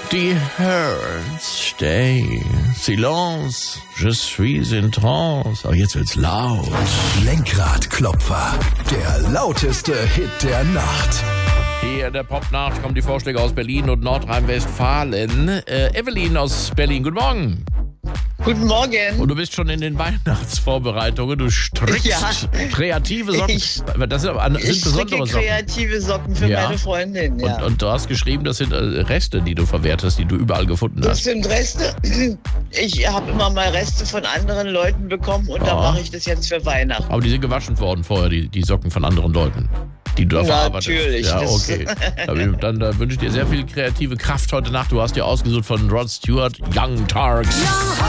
Die Hurts, stay. Silence, je suis in trance. Aber jetzt wird's laut. Lenkradklopfer, der lauteste Hit der Nacht. Hier in der Popnacht kommen die Vorschläge aus Berlin und Nordrhein-Westfalen. Evelyn aus Berlin, guten Morgen. Guten Morgen. Und du bist schon in den Weihnachtsvorbereitungen. Du strickst kreative Socken. Das sind besondere Socken. Kreative Socken für meine Freundin. Ja. Und du hast geschrieben, das sind Reste, die du verwertest, die du überall gefunden hast. Das sind Reste. Ich habe immer mal Reste von anderen Leuten bekommen und da mache ich das jetzt für Weihnachten. Aber die sind gewaschen worden vorher, die Socken von anderen Leuten, die du da verarbeitest. Natürlich. Ja, okay. Dann wünsche ich dir sehr viel kreative Kraft heute Nacht. Du hast dir ausgesucht von Rod Stewart, Young Turks.